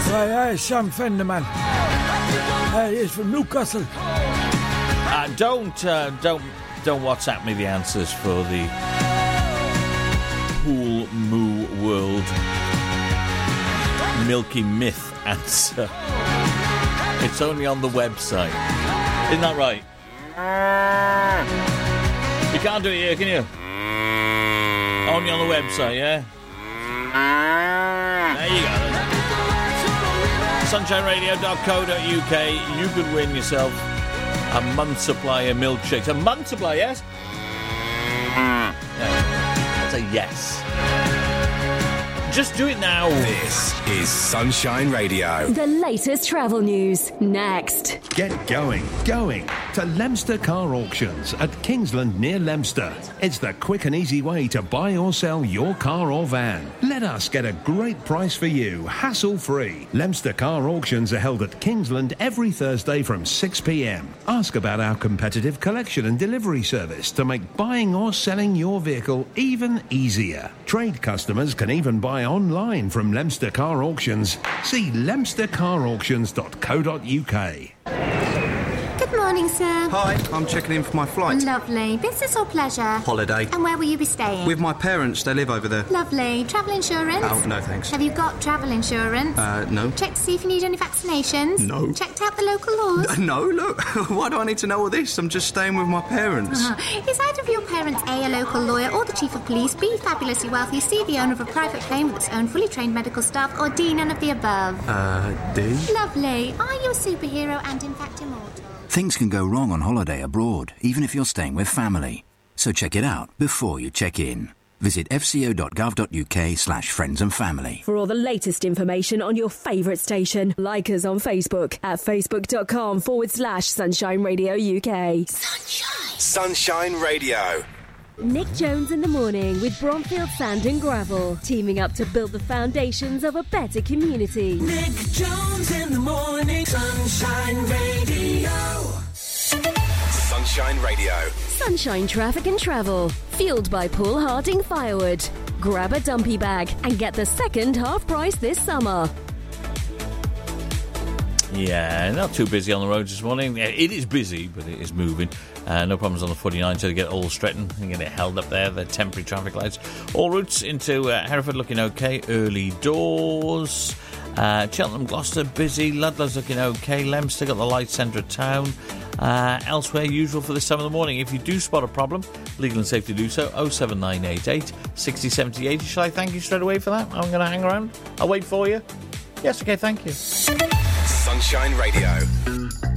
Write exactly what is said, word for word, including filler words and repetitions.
Right, hi, Sam Fenderman. Uh, he's from Newcastle. Uh, don't, uh, don't, don't WhatsApp me the answers for the Pool Moo World Milky Myth answer. It's only on the website. Isn't that right? You can't do it here, can you? Only on the website, yeah? There you go. sunshine radio dot co dot uk. You could win yourself a month's supply of milkshakes. A month's supply, yes? Yeah. That's a yes. Just do it now. This is Sunshine Radio. The latest travel news, next. Get going, going to Leicester Car Auctions at Kingsland near Leicester. It's the quick and easy way to buy or sell your car or van. Let us get a great price for you, hassle-free. Leicester Car Auctions are held at Kingsland every Thursday from six p.m. Ask about our competitive collection and delivery service to make buying or selling your vehicle even easier. Trade customers can even buy online from Leicester Car Auctions. See leicester car auctions dot co dot uk. Good morning, sir. Hi, I'm checking in for my flight. Lovely. Business or pleasure? Holiday. And where will you be staying? With my parents, they live over there. Lovely. Travel insurance? Oh, no thanks. Have you got travel insurance? Uh, no. Check to see if you need any vaccinations? No. Checked out the local laws? Uh, no, look. Why do I need to know all this? I'm just staying with my parents. Uh-huh. Is either of your parents A, a local lawyer, or the chief of police, B, fabulously wealthy, C, the owner of a private plane with its own fully trained medical staff, or D, none of the above? Uh, D? Lovely. Are you a superhero and in fact immortal? Things can go wrong on holiday abroad, even if you're staying with family. So check it out before you check in. Visit f c o dot gov dot u k slash friends and family. For all the latest information on your favourite station, like us on Facebook at facebook.com forward slash Sunshine Radio UK. Sunshine. Sunshine Radio. Nick Jones in the morning with Bromfield Sand and Gravel, teaming up to build the foundations of a better community. Nick Jones in the morning, Sunshine Radio. Sunshine Radio. Sunshine Traffic and Travel, fueled by Paul Harding Firewood. Grab a dumpy bag and get the second half price this summer. Yeah, not too busy on the roads this morning. It is busy, but it is moving. Uh, no problems on the forty-nine, so to get all straightened and get it held up there. The temporary traffic lights. All routes into uh, Hereford looking okay. Early doors. Uh, Cheltenham, Gloucester busy. Ludlow's looking okay. Leicester got the light centre of town. Uh, elsewhere, usual for this time of the morning. If you do spot a problem, legal and safe to do so. oh seven nine eight eight sixty seventy eighty. Shall I thank you straight away for that? I'm going to hang around. I'll wait for you. Yes, okay, thank you. Sunshine Radio.